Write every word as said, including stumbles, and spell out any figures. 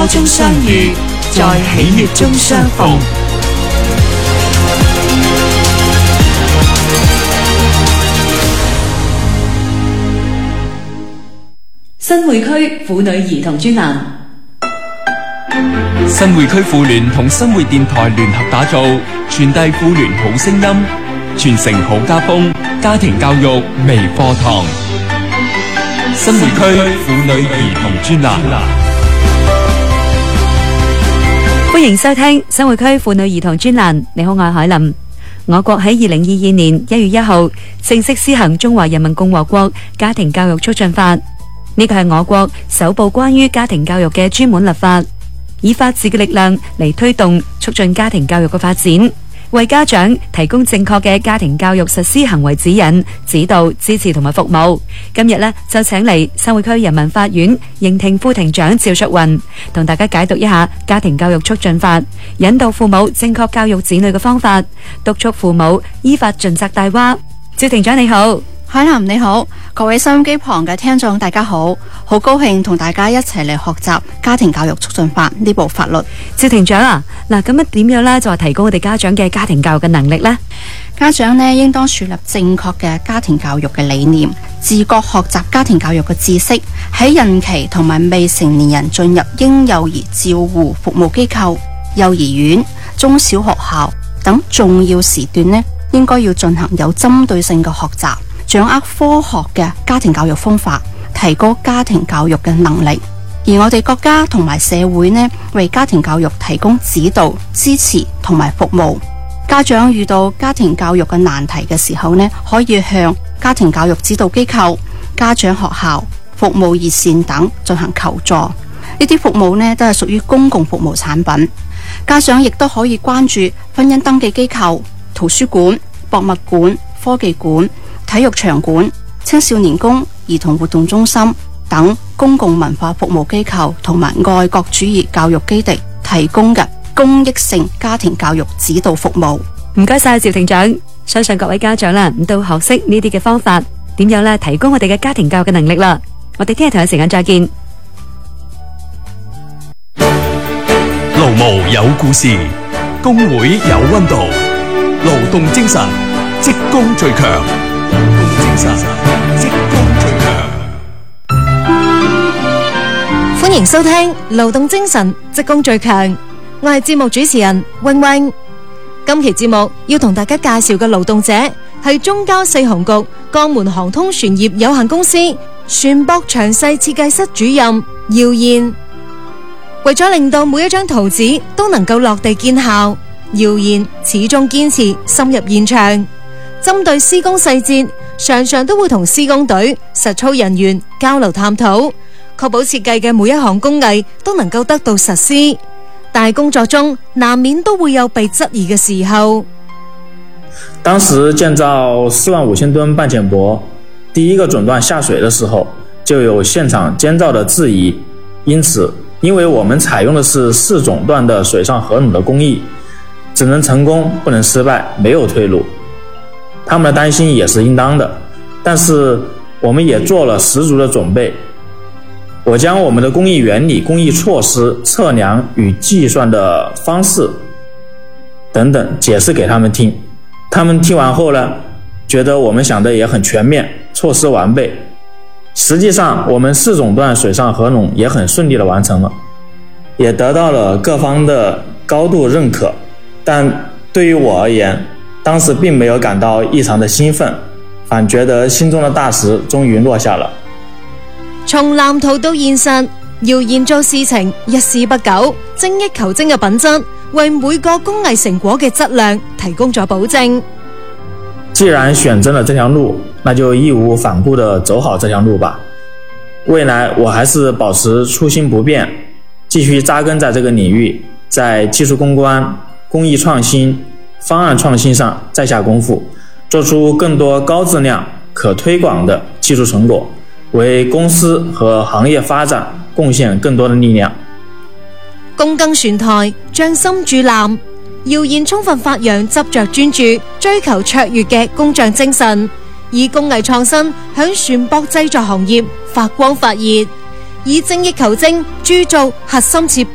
歌中相遇，在喜悦中相逢。 新會區婦女兒童專欄。 新會區婦聯同新會電台聯合打造，傳遞婦聯好聲音，傳承好家風，家庭教育微課堂。新會區婦女兒童專欄。 歡迎收聽新會區婦女兒童專欄。你好，我係海琳。我國喺二零二二年一月一號正式施行《中華人民共和國家庭教育促進法》。呢個係我國首部關於家庭教育嘅專門立法，以法治嘅力量嚟推動促進家庭教育嘅發展，為家長提供正確嘅家庭教育實施行為指引、指導、支持同埋服務。今日呢，就請嚟新會區人民法院刑庭副庭長趙淑雲，同大家解讀一下家庭教育促進法，引導父母正確教育子女嘅方法，督促父母依法盡責帶娃。趙庭長你好。 海南你好，各位收音機旁嘅聽眾大家好，好高興同大家一齊嚟學習家庭教育促進法呢部法律。 趙庭長啊，嗱咁樣點樣呢？就係提高我哋家長嘅家庭教育嘅能力呢？ 家長呢應當樹立正確嘅家庭教育嘅理念，自覺學習家庭教育嘅知識，喺孕期同埋未成年人進入嬰幼兒照護服務機構、幼兒園、中小學校等重要時段呢，應該要進行有針對性嘅學習，掌握科學嘅家庭教育方法，提高家庭教育嘅能力。而我哋國家同埋社會呢，為家庭教育提供指導、支持同埋服務。家長遇到家庭教育嘅難題嘅時候呢，可以向家庭教育指導機構、家長學校、服務熱線等進行求助。呢啲服務呢，都係屬於公共服務產品。家長亦都可以關注婚姻登記機構、圖書館、博物館、科技館、體育場館、青少年宮、兒童活動中心等公共文化服務機構同埋愛國主義教育基地提供嘅公益性家庭教育指導服務。 唔該晒趙庭長，相信各位家長啦，都學識呢啲嘅方法，點樣咧提高我哋嘅家庭教育嘅能力啦。我哋聽日同一時間再見。 勞務有故事，工會有溫度，勞動精神，職工最強。精神，職工最強。 歡迎收聽勞動精神，職工最強。我係節目主持人穎穎。今期節目要同大家介紹嘅勞動者係中交四航局江門航通船業有限公司船舶詳細設計室主任姚燕。為咗令到每一張圖紙都能夠落地見效，姚燕始終堅持深入現場，針對施工細節，常常都會同施工隊、實操人員交流探討，確保設計嘅每一項工藝都能夠得到實施。但係工作中難免都會有被質疑嘅時候。 當時建造四萬五千噸半潛舶第一個總段下水的時候，就有現場監造的質疑，因此因為我們採用的是四總段的水上合攏的工藝，只能成功不能失敗，沒有退路。他們的擔心也是應當的，但是我們也做了十足的準備。我將我們的工藝原理、工藝措施、測量與計算的方式等等解釋給他們聽。他們聽完後呢，覺得我們想的也很全面，措施完備。實際上我們四總段水上合攏也很順利的完成了，也得到了各方的高度認可。但對於我而言，當時並沒有感到異常的興奮，反覺得心中的大石終於落下了。 從藍圖到現實，姚燕做事情一絲不苟，精益求精嘅品質，為每個工藝成果嘅質量提供咗保證。 既然選擇了這條路，那就義無反顧地走好這條路吧。未來我還是保持初心不變，繼續紮根在這個領域，在技術攻關、工藝創新、方案創新上再下功夫，做出更多高質量、可推廣的技術成果，為公司和行業發展貢獻更多的力量。 躬耕船台，將心鑄藍。姚燕充分發揚執着專注、追求卓越嘅工匠精神，以工藝創新響船舶製作行業發光發熱，以精益求精鑄造核心設備。